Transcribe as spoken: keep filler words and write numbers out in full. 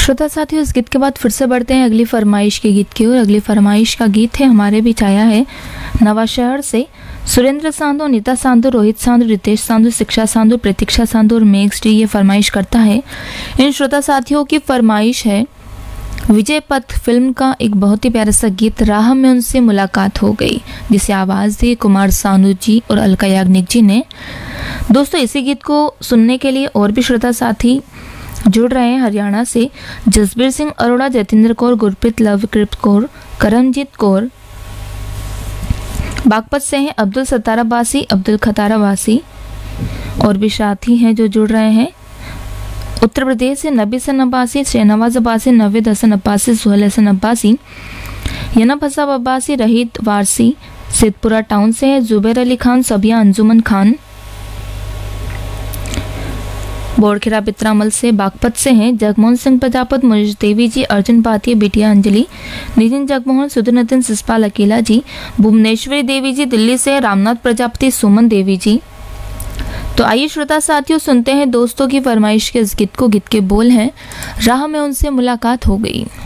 श्रोता साथियों, इस गीत के बाद फिर से बढ़ते हैं अगली फरमाइश के गीत की ओर। अगली फरमाइश का गीत है हमारे बीच आया है नवाशहर से। सुरेंद्र सांधो, नीता सांधो, रोहित सांधो, रितेश सांधो, शिक्षा सांधो, प्रतीक्षा सांधो और मेघ डी ये फरमाइश करता है। इन श्रोता साथियों की फरमाइश है विजय पथ फिल्म का एक बहुत ही प्यारा सा गीत राह में उनसे मुलाकात हो गई, जिसे आवाज़ दी कुमार सानू जी और अलका याग्निक जी ने। दोस्तों, इसी गीत को सुनने के लिए और भी श्रोता साथी जुड़ रहे हैं। हरियाणा से जसबीर सिंह अरोड़ा, जतिंद्र कौर, गुरप्रीत लवकृत कौर, करमजीत कौर। बागपत से हैं अब्दुल सतारा बासी, अब्दुल खतारा बासी और भी साथी हैं जो जुड़ रहे हैं। उत्तर प्रदेश से नबी हसन अब्बासी, शहनवाज अब्बासी, नवेद हसन अब्बासी, सुहेल हसन अब्बासी, यनब हसन अब्बासी, रहीद वारसी सिद्धपुरा टाउन से है। जुबैर अली खान, सबिया अंजुमन खान बोड़खेरा पित्रामल से। बागपत से हैं जगमोहन सिंह प्रजापत, मुनीश देवी जी, अर्जुन भाटिया, बिटिया अंजलि, नितिन जगमोहन, सुधीर नितिन, सिसपाल अकेला जी, भुवनेश्वरी देवी जी दिल्ली से, रामनाथ प्रजापति, सुमन देवी जी। तो आइए श्रोता साथियों, सुनते हैं दोस्तों की फरमाइश के इस गीत को। गीत के बोल हैं राह में उनसे मुलाकात हो गई।